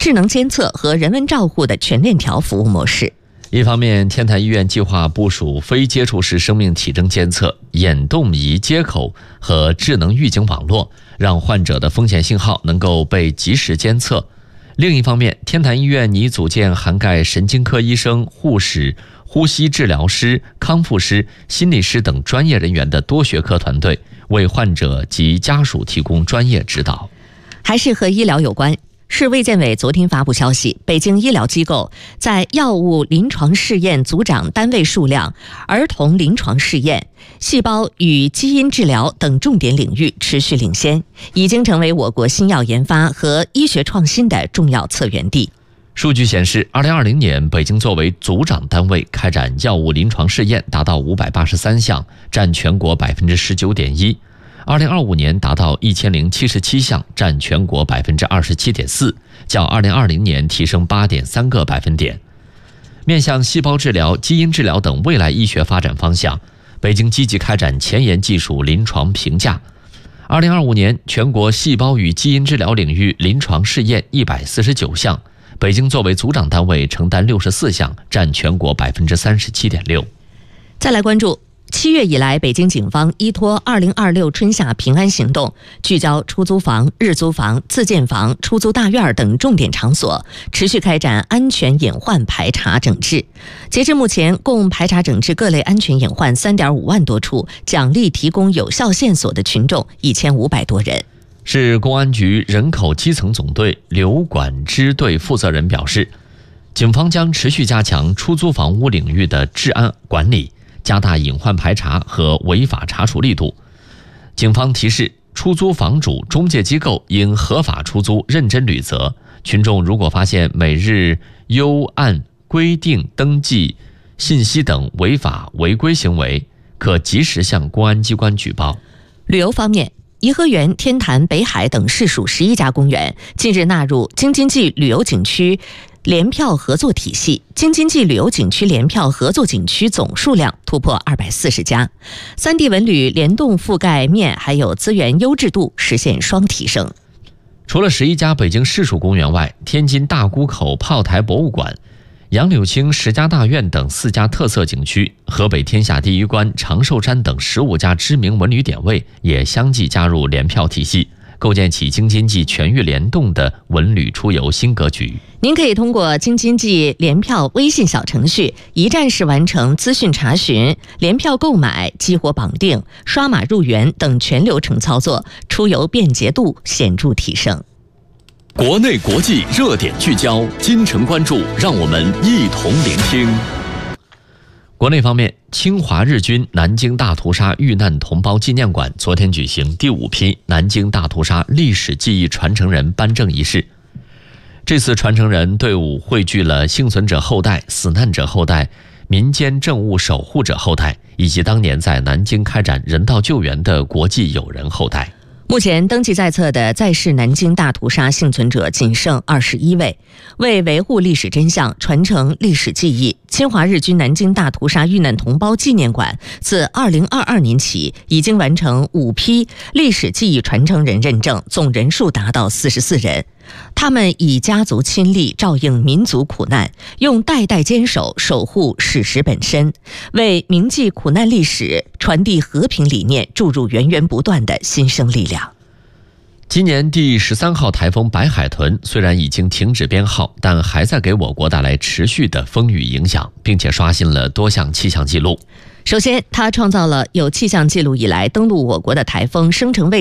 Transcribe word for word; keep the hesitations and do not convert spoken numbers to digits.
智能监测和人文照护的全链条服务模式。 一方面，天坛医院计划部署非接触式生命体征监测、眼动仪接口和智能预警网络，让患者的风险信号能够被及时监测。另一方面，天坛医院拟组建涵盖神经科医生、护士、呼吸治疗师、康复师、心理师等专业人员的多学科团队，为患者及家属提供专业指导。 还是和医疗有关。市卫健委昨天发布消息，北京医疗机构在药物临床试验组长单位数量、儿童临床试验、细胞与基因治疗等重点领域持续领先，已经成为我国新药研发和医学创新的重要策源地。 数据显示，二零二零年北京作为组长单位开展药物临床试验达到五百八十三项，占全国百分之十九点一。二零二五年达到一千零七十七项，占全国百分之二十七点四，较二零二零年提升八点三个百分点。面向细胞治疗、基因治疗等未来医学发展方向，北京积极开展前沿技术临床评价。二零二五年，全国细胞与基因治疗领域临床试验一百四十九项，北京作为组长单位承担六十四项，占全国百分之三十七点六。 再来关注。七月以来，北京警方依托二零二六春夏平安行动，聚焦出租房、日租房、自建房、出租大院等重点场所，持续开展安全隐患排查整治。截至目前，共排查整治各类安全隐患 三点五万多处，奖励提供有效线索的群众一千五百多人。 市公安局人口基层总队流管支队负责人表示，警方将持续加强出租房屋领域的治安管理，加大隐患排查和违法查处力度。警方提示，出租房主、中介机构应合法出租，认真履责。群众如果发现每日优按规定登记信息等违法违规行为，可及时向公安机关举报。 旅游方面，颐和园、天坛、北海等市属十一家公园近日纳入京津冀旅游景区联票合作体系，京津冀旅游景区联票合作景区总数量突破二百四十家，三地文旅联动覆盖面还有资源优质度实现双提升。 除了十一家北京市属公园外，天津大沽口炮台博物馆、杨柳青十家大院等四家特色景区，河北天下第一关、长寿山等十五家知名文旅点位也相继加入联票体系，构建起京津冀全域联动的文旅出游新格局。 您可以通过京津冀联票微信小程序一站式完成资讯查询、联票购买、激活绑定、刷码入园等全流程操作，出游便捷度显著提升。 国内国际热点聚焦，金城关注，让我们一同聆听。 国内方面，侵华日军南京大屠杀遇难同胞纪念馆昨天举行第五批南京大屠杀历史记忆传承人颁证仪式。这次传承人队伍汇聚了幸存者后代、死难者后代、民间政务守护者后代，以及当年在南京开展人道救援的国际友人后代。 目前登记在册的在世南京大屠杀幸存者仅剩二十一位。为维护历史真相、传承历史记忆，侵华日军南京大屠杀遇难同胞纪念馆自二零二二年起已经完成五批历史记忆传承人认证，总人数达到四十四人。他们以家族亲历照应民族苦难，用代代坚守守护史实本身，为铭记苦难历史、传递和平理念注入源源不断的新生力量。 今年第十三号台风白海豚虽然已经停止编号，但还在给我国带来持续的风雨影响，并且刷新了多项气象记录。 首先，它创造了有气象记录以来登陆我国的台风生成位